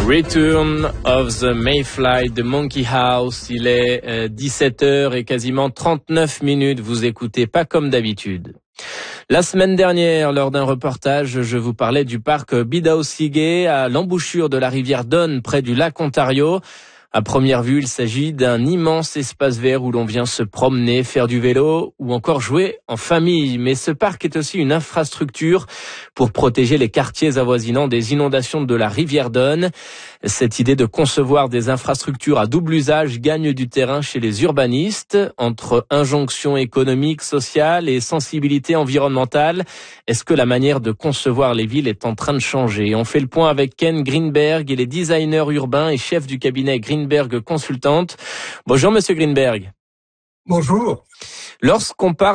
Return of the Mayfly de Monkey House. Il est 17h et quasiment 39 minutes. Vous écoutez pas comme d'habitude. La semaine dernière, lors d'un reportage, je vous parlais du parc Bidao-Siguet à l'embouchure de la rivière Don, près du lac Ontario. À première vue, il s'agit d'un immense espace vert où l'on vient se promener, faire du vélo ou encore jouer en famille. Mais ce parc est aussi une infrastructure pour protéger les quartiers avoisinants des inondations de la rivière Don. Cette idée de concevoir des infrastructures à double usage gagne du terrain chez les urbanistes. Entre injonction économique, sociale et sensibilité environnementale, est-ce que la manière de concevoir les villes est en train de changer? On fait le point avec Ken Greenberg. Il est designer urbain et chef du cabinet Greenberg Consultante. Bonjour Monsieur Greenberg. Bonjour. Lorsqu'on parle